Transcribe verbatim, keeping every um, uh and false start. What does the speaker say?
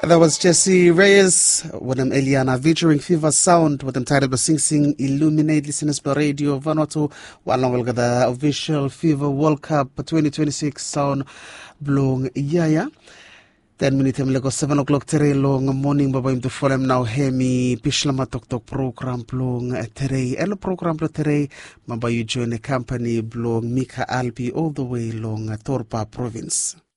That was Jesse Reyes with them Eliana featuring Fever Sound with them titled Sing Sing Illuminate Listeners by Radio Vanuatu. One long the official Fever World Cup twenty twenty-six sound blong yaya. Ten minutes lego seven o'clock today long morning baba im to follow now hemi pishlama tok tok program blong today elo program blo today maba you join the company blong Mika Alpi all the way long Torpa province.